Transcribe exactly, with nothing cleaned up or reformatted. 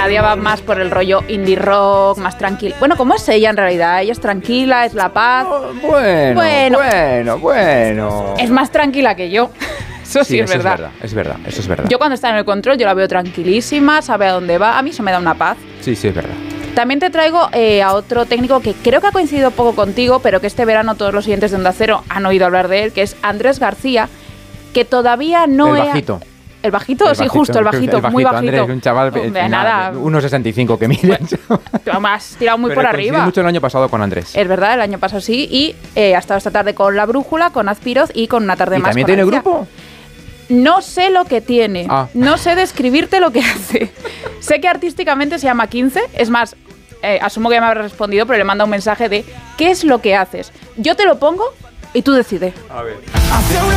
Nadia va más por el rollo indie rock, más tranquila. Bueno, ¿cómo es ella en realidad? Ella es tranquila, es la paz. Oh, bueno, bueno, bueno, bueno. Es más tranquila que yo. Eso sí, sí es, eso verdad. es verdad. Es verdad, eso es verdad. Yo cuando está en el control, yo la veo tranquilísima, sabe a dónde va. A mí eso me da una paz. Sí, sí, es verdad. También te traigo eh, a otro técnico que creo que ha coincidido poco contigo, pero que este verano todos los oyentes de Onda Cero han oído hablar de él, que es Andrés García, que todavía no El he... bajito. ¿El bajito? El Sí, bajito, justo, el bajito, el bajito muy bajito. Andrés, un chaval, Hombre, nada, uno sesenta y cinco que mide. Bueno, me has tirado muy Pero por coincidí arriba. mucho el año pasado con Andrés. Es verdad, el año pasado sí, y eh, ha estado esta tarde con La Brújula, con Azpiroz y con Una tarde ¿Y más. también con tiene Alicia. grupo? No sé lo que tiene, Ah. no sé describirte lo que hace. Sé que artísticamente se llama quince, es más, eh, asumo que ya me habrás respondido, pero le manda un mensaje de ¿qué es lo que haces? Yo te lo pongo y tú decides. A ver.